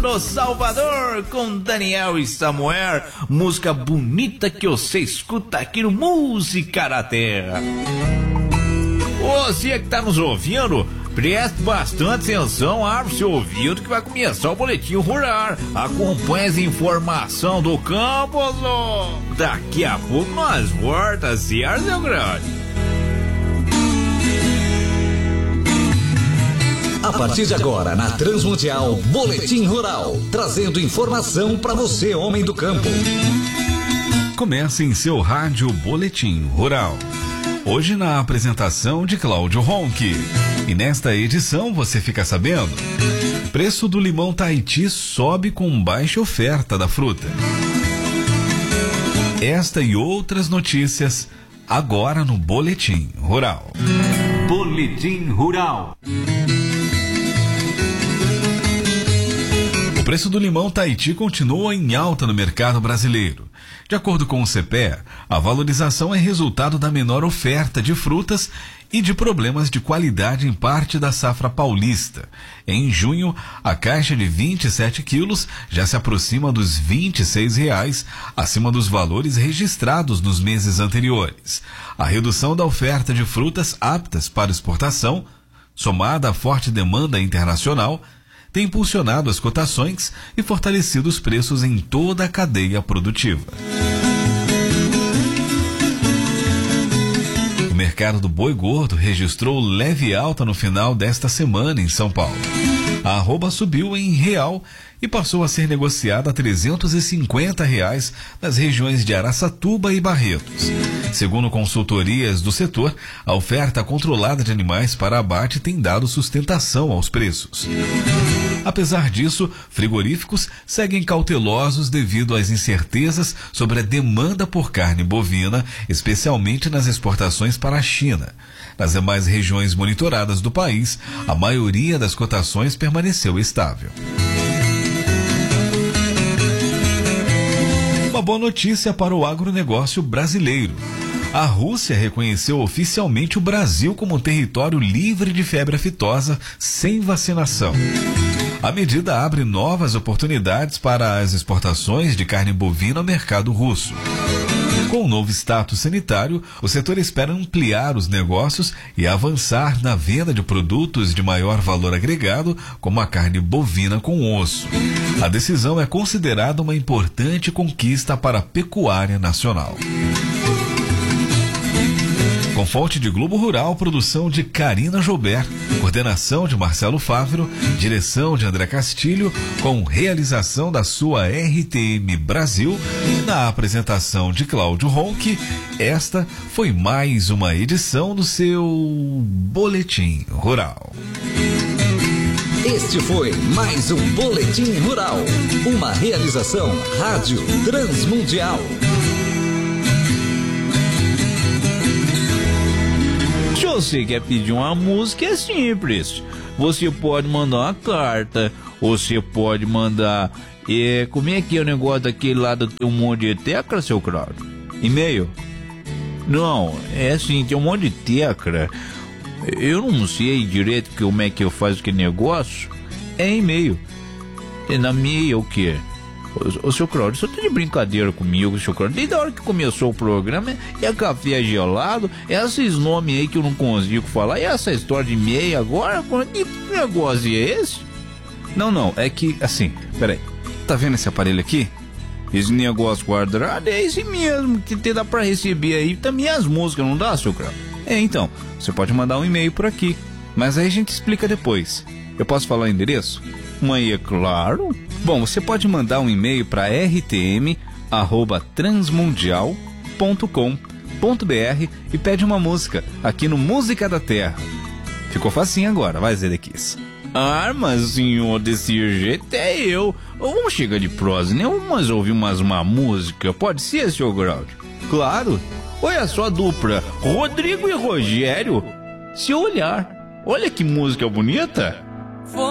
do Salvador com Daniel e Samuel, música bonita que você escuta aqui no Música da Terra. Você que tá nos ouvindo, preste bastante atenção, abre o seu ouvido que vai começar o Boletim Rural. Acompanhe as informações do campo, daqui a pouco nós voltamos, certo, meu grande? A partir de agora, na Transmundial, Boletim Rural, trazendo informação para você, homem do campo. Comece em seu rádio Boletim Rural. Hoje na apresentação de Cláudio Ronque. E nesta edição você fica sabendo: preço do limão Tahiti sobe com baixa oferta da fruta. Esta e outras notícias agora no Boletim Rural. Boletim Rural. O preço do limão Tahiti continua em alta no mercado brasileiro. De acordo com o CEPEA, a valorização é resultado da menor oferta de frutas e de problemas de qualidade em parte da safra paulista. Em junho, a caixa de 27 quilos já se aproxima dos R$ 26,00, acima dos valores registrados nos meses anteriores. A redução da oferta de frutas aptas para exportação, somada à forte demanda internacional, tem impulsionado as cotações e fortalecido os preços em toda a cadeia produtiva. O mercado do boi gordo registrou leve alta no final desta semana em São Paulo. A arroba subiu em real e passou a ser negociada a R$ 350 nas regiões de Araçatuba e Barretos. Segundo consultorias do setor, a oferta controlada de animais para abate tem dado sustentação aos preços. Apesar disso, frigoríficos seguem cautelosos devido às incertezas sobre a demanda por carne bovina, especialmente nas exportações para a China. Nas demais regiões monitoradas do país, a maioria das cotações permaneceu estável. Uma boa notícia para o agronegócio brasileiro. A Rússia reconheceu oficialmente o Brasil como um território livre de febre aftosa sem vacinação. A medida abre novas oportunidades para as exportações de carne bovina ao mercado russo. Com o novo status sanitário, o setor espera ampliar os negócios e avançar na venda de produtos de maior valor agregado, como a carne bovina com osso. A decisão é considerada uma importante conquista para a pecuária nacional. Com fonte de Globo Rural, produção de Karina Joubert, coordenação de Marcelo Fávero, direção de André Castilho, com realização da sua RTM Brasil, na apresentação de Cláudio Ronque, esta foi mais uma edição do seu Boletim Rural. Este foi mais um Boletim Rural, uma realização Rádio Transmundial. Se você quer pedir uma música, é simples. Você pode mandar uma carta, você pode mandar... como é que é o negócio daquele lado tem um monte de tecla, seu Cláudio? E-mail? Não, é assim, tem um monte de tecla. Eu não sei direito como é que eu faço aquele negócio. É e-mail. É na minha o quê? Ô, seu Cláudio, você tá de brincadeira comigo, seu Cláudio? Desde a hora que começou o programa, é café gelado, é esses nomes aí que eu não consigo falar, e essa história de e-mail agora, que negócio é esse? Não, é que, assim, peraí, tá vendo esse aparelho aqui? Esse negócio guardado é esse mesmo, que dá pra receber aí também as músicas, não dá, seu Cláudio? Então, você pode mandar um e-mail por aqui, mas aí a gente explica depois. Eu posso falar o endereço? Mas é claro. Bom, você pode mandar um e-mail para rtm@transmundial.com.br e pede uma música aqui no Música da Terra. Ficou facinho agora, vai, Zedequias. Ah, mas senhor, desse jeito é eu. Vamos chegar de prosa, né? Vamos ouvir uma música. Pode ser, senhor Cláudio? Claro. Olha só a dupla, Rodrigo e Rogério. Se olhar, olha que música bonita.